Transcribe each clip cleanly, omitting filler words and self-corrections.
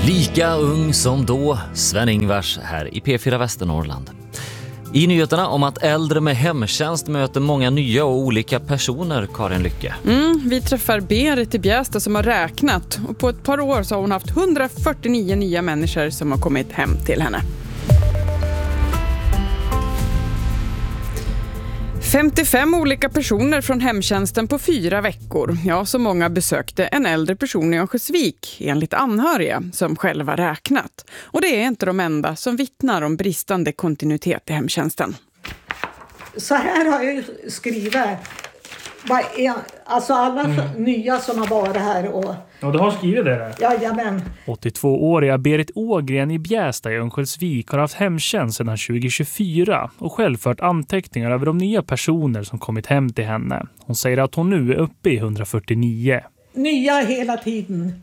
Lika ung som då, Sven-Ingvars här i P4 Västernorrland. I nyheterna om att äldre med hemtjänst möter många nya och olika personer, Karin Lycke. Vi träffar Berit i Bjästa som har räknat. Och på ett par år så har hon haft 149 nya människor som har kommit hem till henne. 55 olika personer från hemtjänsten på 4 veckor. Ja, så många besökte en äldre person i Örnsköldsvik enligt anhöriga som själva räknat. Och det är inte de enda som vittnar om bristande kontinuitet i hemtjänsten. Så här har jag ju skrivit. Alltså alla nya som har varit här. Ja, du har skrivit det där? Jajamän. 82-åriga Berit Ågren i Bjästa i Örnsköldsvik har haft hemtjänst sedan 2024 och själv fört anteckningar över de nya personer som kommit hem till henne. Hon säger att hon nu är uppe i 149. Nya hela tiden.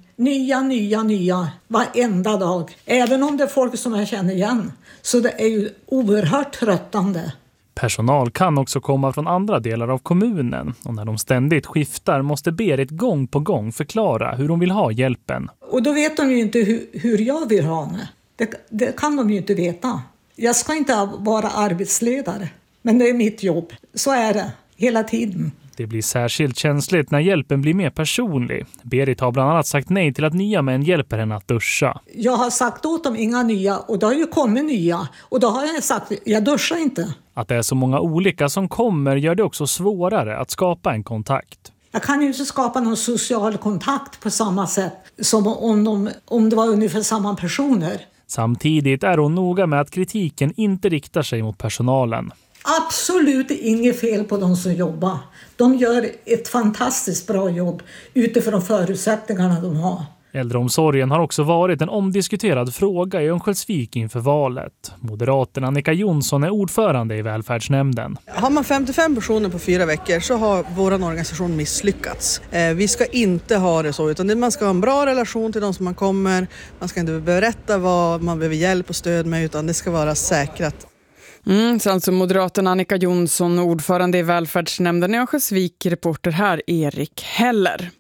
Nya. Varenda dag. Även om det är folk som jag känner igen. Så det är ju oerhört tröttande. Personal kan också komma från andra delar av kommunen och när de ständigt skiftar måste Berit gång på gång förklara hur de vill ha hjälpen. Och då vet de ju inte hur jag vill ha det. Det kan de ju inte veta. Jag ska inte vara arbetsledare, men det är mitt jobb. Så är det hela tiden. Det blir särskilt känsligt när hjälpen blir mer personlig. Berit har bland annat sagt nej till att nya män hjälper henne att duscha. Jag har sagt åt dem inga nya och då har ju kommit nya. Och då har jag sagt, jag duschar inte. Att det är så många olika som kommer gör det också svårare att skapa en kontakt. Jag kan ju inte skapa någon social kontakt på samma sätt som om det var ungefär samma personer. Samtidigt är hon noga med att kritiken inte riktar sig mot personalen. Absolut inget fel på de som jobbar. De gör ett fantastiskt bra jobb utifrån förutsättningarna de har. Äldreomsorgen har också varit en omdiskuterad fråga i Örnsköldsvik inför valet. Moderaten Annika Jonsson är ordförande i välfärdsnämnden. Har man 55 personer på 4 veckor så har vår organisation misslyckats. Vi ska inte ha det så, utan man ska ha en bra relation till de som man kommer. Man ska inte berätta vad man behöver hjälp och stöd med, utan det ska vara säkrat. Så alltså moderaten Annika Jonsson, ordförande i välfärdsnämnden i Örnsköldsvik, reporter här Erik Heller.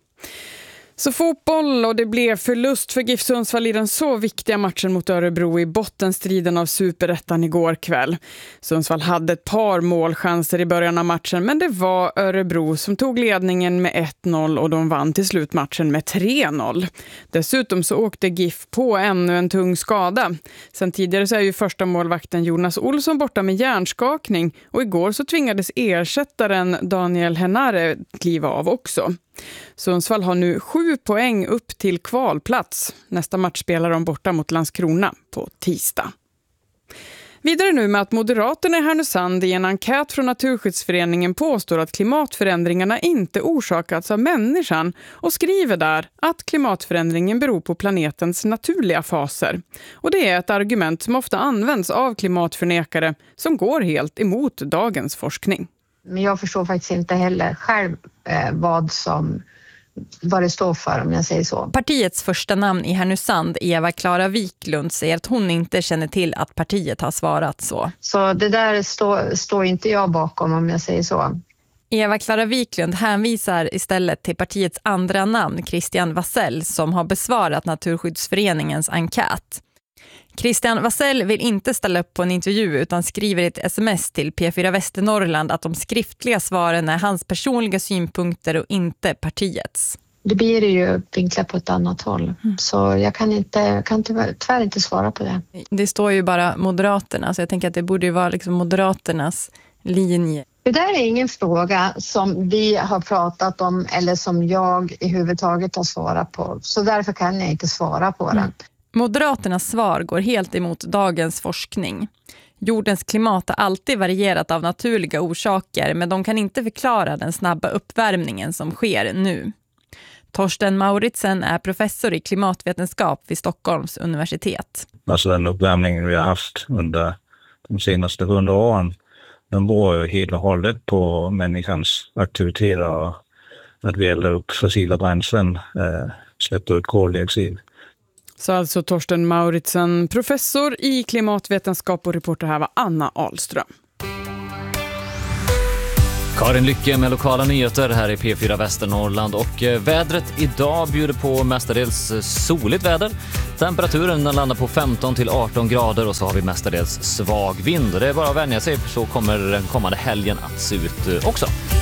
Så fotboll, och det blev förlust för GIF Sundsvall i den så viktiga matchen mot Örebro i bottenstriden av Superettan igår kväll. Sundsvall hade ett par målchanser i början av matchen, men det var Örebro som tog ledningen med 1-0 och de vann till slut matchen med 3-0. Dessutom så åkte GIF på ännu en tung skada. Sen tidigare så är ju första målvakten Jonas Olsson borta med hjärnskakning och igår så tvingades ersättaren Daniel Henare kliva av också. Sundsvall har nu 7 poäng upp till kvalplats. Nästa match spelar de borta mot Landskrona på tisdag. Vidare nu med att Moderaterna i Härnösand i en enkät från Naturskyddsföreningen påstår att klimatförändringarna inte orsakats av människan och skriver där att klimatförändringen beror på planetens naturliga faser. Och det är ett argument som ofta används av klimatförnekare som går helt emot dagens forskning. Men jag förstår faktiskt inte heller själv vad det står för, om jag säger så. Partiets första namn i Härnösand, Eva Klara Wiklund, säger att hon inte känner till att partiet har svarat så. Så det där står inte jag bakom, om jag säger så. Eva Klara Wiklund hänvisar istället till partiets andra namn, Christian Wassell, som har besvarat Naturskyddsföreningens enkät. Christian Wassell vill inte ställa upp på en intervju utan skriver i ett sms till P4 Västernorrland att de skriftliga svaren är hans personliga synpunkter och inte partiets. Det blir ju vinklat på ett annat håll. Så jag kan tyvärr inte svara på det. Det står ju bara Moderaterna, så jag tänker att det borde ju vara liksom Moderaternas linje. Det där är ingen fråga som vi har pratat om eller som jag i huvudtaget har svarat på. Så därför kan jag inte svara på den. Moderaternas svar går helt emot dagens forskning. Jordens klimat har alltid varierat av naturliga orsaker, men de kan inte förklara den snabba uppvärmningen som sker nu. Torsten Mauritsen är professor i klimatvetenskap vid Stockholms universitet. Alltså den uppvärmningen vi har haft under de senaste 100 åren, den beror ju helt och hållet på människans aktiviteter och att vi eldar upp fossila bränslen, släpper ut koldioxid. Så alltså Torsten Mauritsen, professor i klimatvetenskap, och reporter här var Anna Ahlström. Karin Lycke med lokala nyheter här i P4 Västernorrland och vädret idag bjuder på mestadels soligt väder. Temperaturen landar på 15 till 18 grader och så har vi mestadels svag vind. Det är bara att vänja sig, för så kommer den kommande helgen att se ut också.